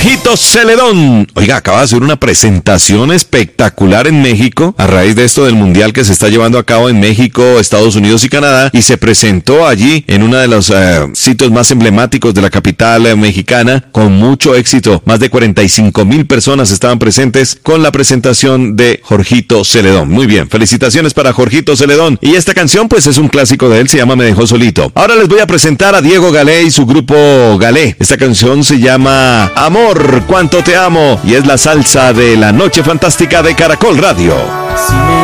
Jorgito Celedón. Oiga, acaba de hacer una presentación espectacular en México a raíz de esto del mundial que se está llevando a cabo en México, Estados Unidos y Canadá, y se presentó allí en uno de los sitios más emblemáticos de la capital mexicana con mucho éxito. Más de 45,000 personas estaban presentes con la presentación de Jorgito Celedón. Muy bien, felicitaciones para Jorgito Celedón. Y esta canción pues es un clásico de él, se llama Me dejó solito. Ahora les voy a presentar a Diego Galé y su grupo Galé. Esta canción se llama Amor, cuánto te amo, y es la salsa de la Noche Fantástica de Caracol Radio.